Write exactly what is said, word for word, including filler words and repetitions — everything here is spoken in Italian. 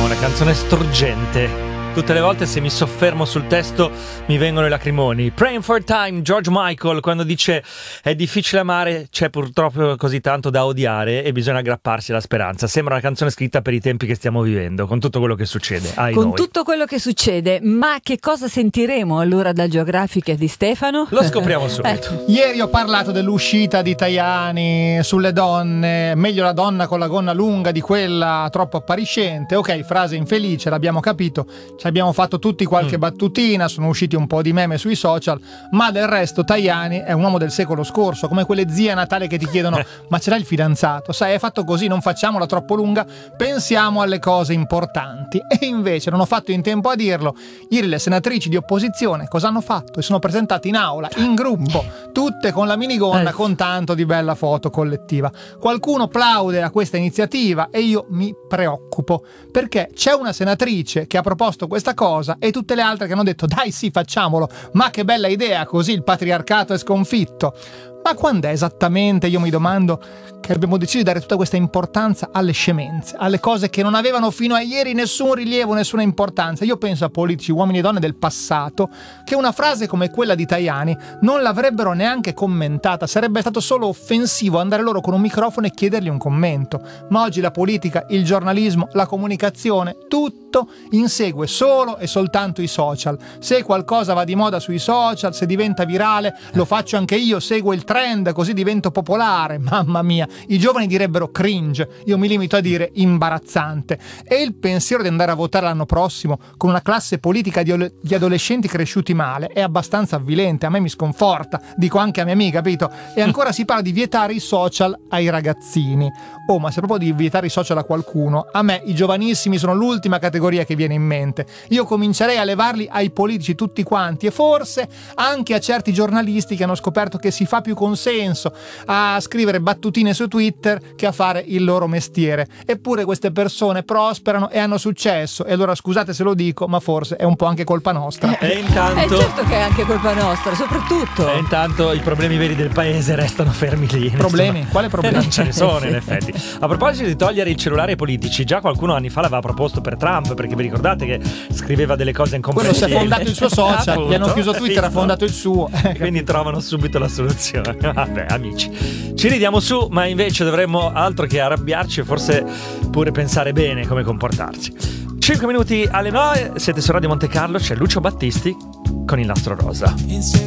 Una canzone struggente. Tutte le volte se mi soffermo sul testo mi vengono i lacrimoni. Praying for Time, George Michael, quando dice è difficile amare, c'è purtroppo così tanto da odiare e bisogna aggrapparsi alla speranza. Sembra una canzone scritta per i tempi che stiamo vivendo, con tutto quello che succede. Ai con noi. tutto quello che succede, ma che cosa sentiremo allora da Geografiche di Stefano? Lo scopriamo subito. Eh. Ieri ho parlato dell'uscita di Tajani sulle donne, meglio la donna con la gonna lunga di quella troppo appariscente. Ok, frase infelice, l'abbiamo capito. Ci abbiamo fatto tutti qualche mm. battutina, sono usciti un po' di meme sui social, ma del resto Tajani è un uomo del secolo scorso, come quelle zie a Natale che ti chiedono eh. ma ce l'hai il fidanzato? Sai, è fatto così, non facciamola troppo lunga, pensiamo alle cose importanti. E invece non ho fatto in tempo a dirlo. Ieri le senatrici di opposizione cosa hanno fatto? Si sono presentate in aula, in gruppo, tutte con la minigonna, eh. con tanto di bella foto collettiva. Qualcuno plaude a questa iniziativa e io mi preoccupo, perché c'è una senatrice che ha proposto questa cosa e tutte le altre che hanno detto dai sì facciamolo, ma che bella idea, così il patriarcato è sconfitto. Ma quando è esattamente, io mi domando, che abbiamo deciso di dare tutta questa importanza alle scemenze, alle cose che non avevano fino a ieri nessun rilievo, nessuna importanza? Io penso a politici, uomini e donne del passato, che una frase come quella di Tajani non l'avrebbero neanche commentata, sarebbe stato solo offensivo andare loro con un microfono e chiedergli un commento. Ma oggi la politica, il giornalismo, la comunicazione, tutto insegue solo e soltanto i social. Se qualcosa va di moda sui social, se diventa virale, lo faccio anche io, seguo il trend, così divento popolare. Mamma mia, i giovani direbbero cringe, io mi limito a dire imbarazzante. E il pensiero di andare a votare l'anno prossimo con una classe politica di, di adolescenti cresciuti male è abbastanza avvilente, a me mi sconforta, dico anche a mia amica, capito? E ancora si parla di vietare i social ai ragazzini. Oh, ma se proprio di vietare i social a qualcuno, a me i giovanissimi sono l'ultima categoria che viene in mente. Io comincerei a levarli ai politici tutti quanti e forse anche a certi giornalisti che hanno scoperto che si fa più consenso a scrivere battutine su Twitter che a fare il loro mestiere. Eppure queste persone prosperano e hanno successo, e allora scusate se lo dico, ma forse è un po' anche colpa nostra. E intanto è certo che è anche colpa nostra, soprattutto. E intanto i problemi veri del paese restano fermi lì. Problemi? Insomma, quale problemi? Non ce ne sono in effetti. A proposito di togliere il cellulare ai politici, già qualcuno anni fa l'aveva proposto per Trump, perché vi ricordate che scriveva delle cose incomprensibili. Quello si è fondato il suo social, gli hanno chiuso Twitter, ha fondato il suo. Quindi trovano subito la soluzione. Vabbè, amici, ci ridiamo su, ma invece dovremmo altro che arrabbiarci e forse pure pensare bene come comportarci. cinque minuti alle nove, siete su Radio Monte Carlo, c'è Lucio Battisti con il nastro rosa.